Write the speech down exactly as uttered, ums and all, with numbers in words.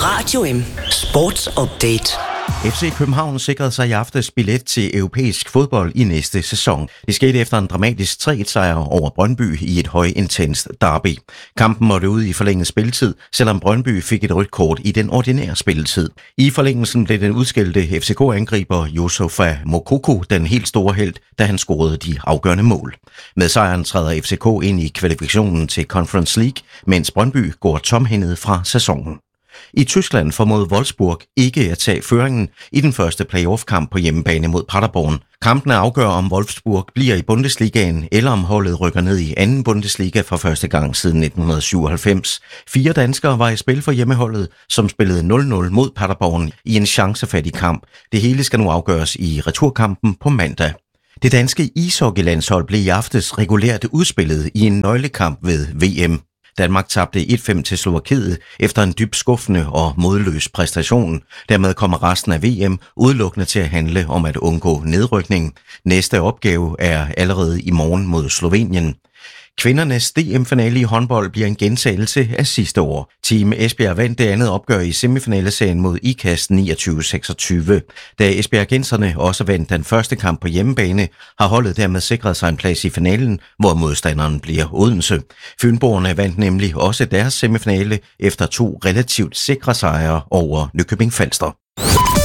Radio M Sports Update. F C København sikrede sig i aftes billet til europæisk fodbold i næste sæson. Det skete efter en dramatisk tre et sejr over Brøndby i et højintenst derby. Kampen måtte ud i forlænget spilletid, selvom Brøndby fik et rødt kort i den ordinære spilletid. I forlængelsen blev den udskilte F C K-angriber Youssoufa Moukoko den helt store helt, da han scorede de afgørende mål. Med sejren træder F C K ind i kvalifikationen til Conference League, mens Brøndby går tomhændet fra sæsonen. I Tyskland formåede Wolfsburg ikke at tage føringen i den første playoff-kamp på hjemmebane mod Paderborn. Kampene afgør, om Wolfsburg bliver i Bundesligaen, eller om holdet rykker ned i anden Bundesliga for første gang siden nitten syvoghalvfems. Fire danskere var i spil for hjemmeholdet, som spillede nul nul mod Paderborn i en chancefattig kamp. Det hele skal nu afgøres i returkampen på mandag. Det danske ishockeylandshold blev i aftes regulært udspillet i en nøglekamp ved V M. Danmark tabte et fem til Slovakiet efter en dybt skuffende og modløs præstation. Dermed kommer resten af V M udelukkende til at handle om at undgå nedrykning. Næste opgave er allerede i morgen mod Slovenien. Kvindernes D M-finale i håndbold bliver en gentagelse af sidste år. Team Esbjerg vandt det andet opgør i semifinaleserien mod IKAST niogtyve seksogtyve. Da esbjergenserne også vandt den første kamp på hjemmebane, har holdet dermed sikret sig en plads i finalen, hvor modstanderen bliver Odense. Fynboerne vandt nemlig også deres semifinale efter to relativt sikre sejre over Nykøbing Falster.